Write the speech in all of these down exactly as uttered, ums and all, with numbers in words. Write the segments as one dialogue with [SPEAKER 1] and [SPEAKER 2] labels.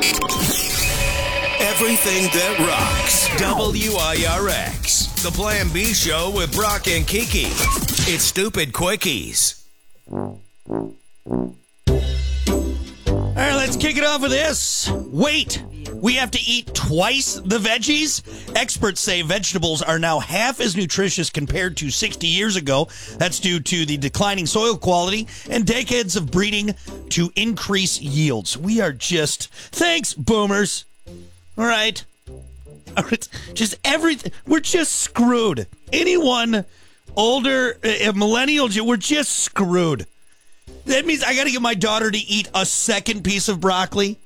[SPEAKER 1] Everything that rocks. W I R X. The Plan B Show with Brock and Kiki. It's Stupid Quickies.
[SPEAKER 2] All right, let's kick it off with this. Wait, we have to eat twice the veggies? Experts say vegetables are now half as nutritious compared to sixty years ago. That's due to the declining soil quality and decades of breeding to increase yields. We are just... Thanks, boomers. All right. All right. Just everything. We're just screwed. Anyone older, uh, millennial, we're just screwed. That means I got to get my daughter to eat a second piece of broccoli.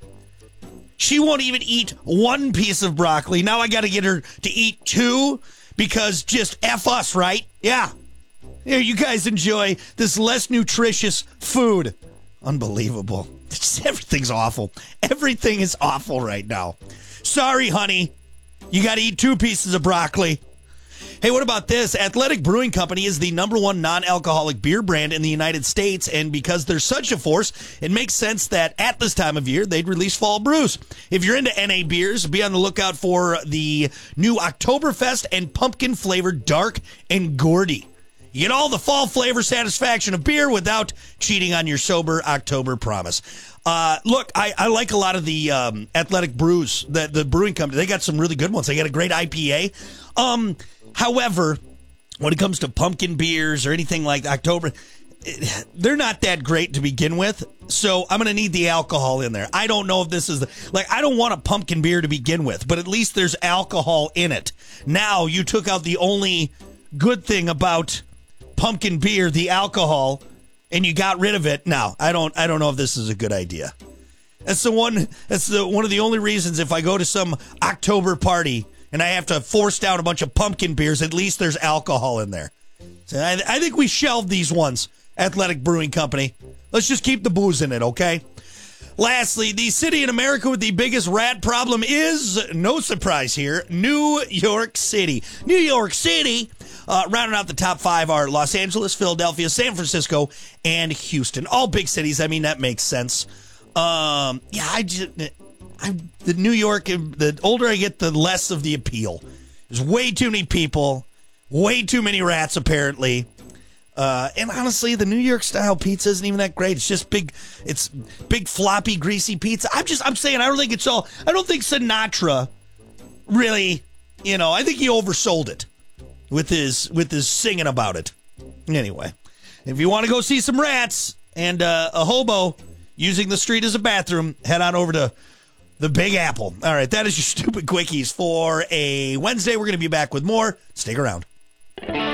[SPEAKER 2] She won't even eat one piece of broccoli. Now I got to get her to eat two because just F us, right? Yeah. Here, you guys enjoy this less nutritious food. Unbelievable. Just, everything's awful. Everything is awful right now. Sorry, honey. You got to eat two pieces of broccoli. Hey, what about this? Athletic Brewing Company is the number one non-alcoholic beer brand in the United States, and because they're such a force, it makes sense that at this time of year, they'd release fall brews. If you're into N A beers, be on the lookout for the new Oktoberfest and pumpkin-flavored Dark and Gordy. You get all the fall flavor satisfaction of beer without cheating on your sober October promise. Uh, look, I, I like a lot of the um, Athletic Brews, the, the brewing company. They got some really good ones. They got a great I P A. Um... However, when it comes to pumpkin beers or anything like October, they're not that great to begin with. So I'm going to need the alcohol in there. I don't know if this is the, like, I don't want a pumpkin beer to begin with, but at least there's alcohol in it. Now you took out the only good thing about pumpkin beer, the alcohol, and you got rid of it. Now, I don't, I don't know if this is a good idea. That's the one, that's the, one of the only reasons if I go to some October party and I have to force down a bunch of pumpkin beers, at least there's alcohol in there. So I, I think we shelved these ones, Athletic Brewing Company. Let's just keep the booze in it, okay? Lastly, the city in America with the biggest rat problem is, no surprise here, New York City. New York City, uh, rounding out the top five are Los Angeles, Philadelphia, San Francisco, and Houston. All big cities. I mean, that makes sense. Um, yeah, I just... I, the New York, the older I get, the less of the appeal. There's way too many people, way too many rats, apparently. Uh, and honestly, the New York style pizza isn't even that great. It's just big, it's big, floppy, greasy pizza. I'm just, I'm saying, I don't think it's all, I don't think Sinatra really, you know, I think he oversold it with his, with his singing about it. Anyway, if you want to go see some rats and uh, a hobo using the street as a bathroom, head on over to the Big Apple. All right, that is your Stupid Quickies for a Wednesday. We're going to be back with more. Stick around.